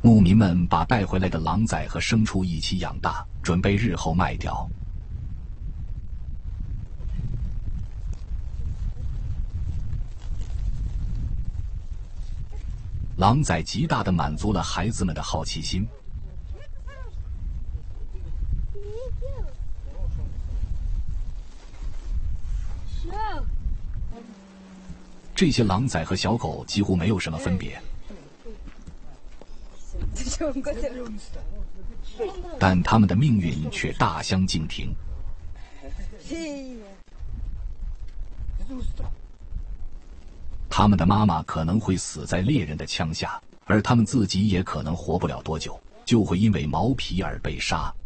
牧民们把带回来的狼崽和牲畜一起养大，准备日后卖掉。狼崽极大地满足了孩子们的好奇心。这些狼崽和小狗几乎没有什么分别，但它们的命运却大相径庭。他们的妈妈可能会死在猎人的枪下，而他们自己也可能活不了多久，就会因为毛皮而被杀。